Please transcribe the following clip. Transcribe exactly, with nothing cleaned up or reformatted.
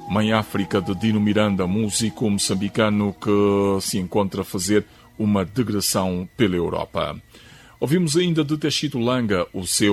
Mãe África, de Dino Miranda, músico moçambicano que se encontra a fazer uma digressão pela Europa. Ouvimos ainda de Teshito Langa o seu